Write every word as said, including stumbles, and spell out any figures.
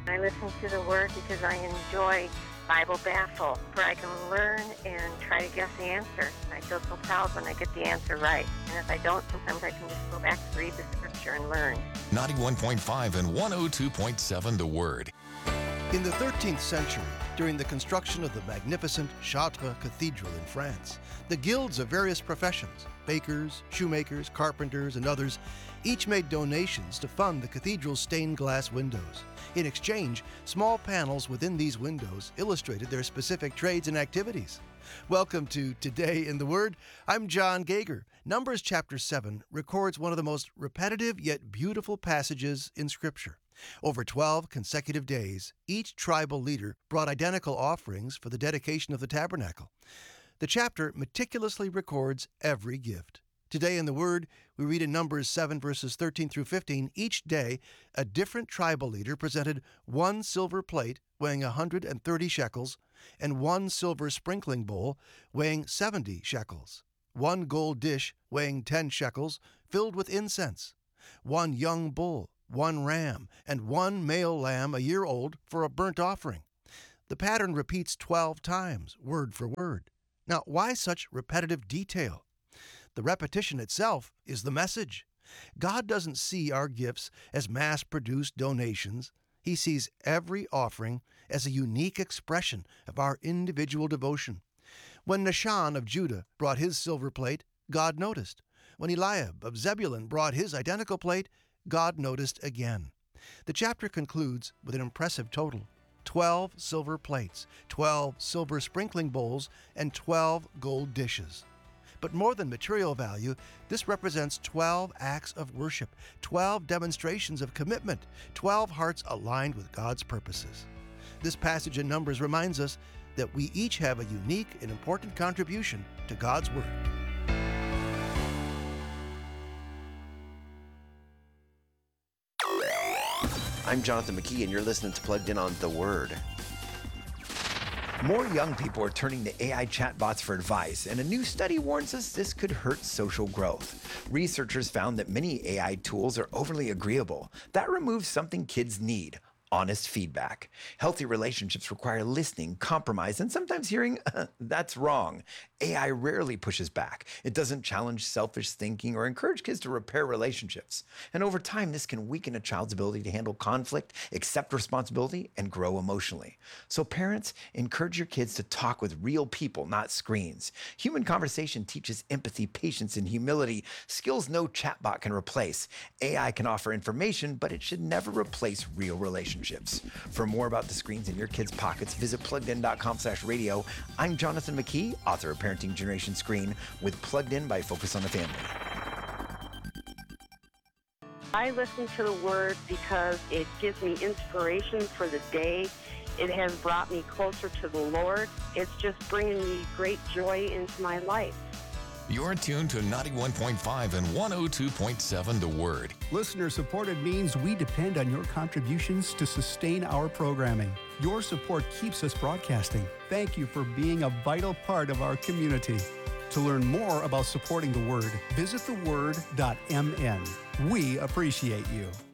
I listen to the Word because I enjoy Bible Baffle, where I can learn and try to guess the answer. I feel so proud when I get the answer right. And if I don't, sometimes I can just go back to read the scripture and learn. ninety-one point five and one oh two point seven The Word. In the thirteenth century, during the construction of the magnificent Chartres Cathedral in France, the guilds of various professions, bakers, shoemakers, carpenters, and others, each made donations to fund the cathedral's stained glass windows. In exchange, small panels within these windows illustrated their specific trades and activities. Welcome to Today in the Word. I'm John Gager. Numbers chapter seven records one of the most repetitive yet beautiful passages in Scripture. Over twelve consecutive days, each tribal leader brought identical offerings for the dedication of the tabernacle. The chapter meticulously records every gift. Today in the Word, we read in Numbers seven, verses thirteen through fifteen, each day a different tribal leader presented one silver plate weighing one hundred thirty shekels and one silver sprinkling bowl weighing seventy shekels, one gold dish weighing ten shekels filled with incense, one young bull, one ram, and one male lamb a year old for a burnt offering. The pattern repeats twelve times, word for word. Now, why such repetitive detail? The repetition itself is the message. God doesn't see our gifts as mass-produced donations. He sees every offering as a unique expression of our individual devotion. When Nahshon of Judah brought his silver plate, God noticed. When Eliab of Zebulun brought his identical plate, God noticed again. The chapter concludes with an impressive total: twelve silver plates, twelve silver sprinkling bowls, and twelve gold dishes. But more than material value, this represents twelve acts of worship, twelve demonstrations of commitment, twelve hearts aligned with God's purposes. This passage in Numbers reminds us that we each have a unique and important contribution to God's Word. I'm Jonathan McKee, and you're listening to Plugged In on The Word. More young people are turning to A I chatbots for advice, and a new study warns us this could hurt social growth. Researchers found that many A I tools are overly agreeable. That removes something kids need: honest feedback. Healthy relationships require listening, compromise, and sometimes hearing, that's wrong. A I rarely pushes back. It doesn't challenge selfish thinking or encourage kids to repair relationships. And over time, this can weaken a child's ability to handle conflict, accept responsibility, and grow emotionally. So parents, encourage your kids to talk with real people, not screens. Human conversation teaches empathy, patience, and humility, skills no chatbot can replace. A I can offer information, but it should never replace real relationships. For more about the screens in your kids' pockets, visit pluggedin.com slash radio. I'm Jonathan McKee, author of Parenting Generation Screen, with Plugged In by Focus on the Family. I listen to the Word because it gives me inspiration for the day. It has brought me closer to the Lord. It's just bringing me great joy into my life. You're tuned to ninety-one point five and one oh two point seven The Word. Listener-supported means we depend on your contributions to sustain our programming. Your support keeps us broadcasting. Thank you for being a vital part of our community. To learn more about supporting the Word, visit the word dot m n. We appreciate you.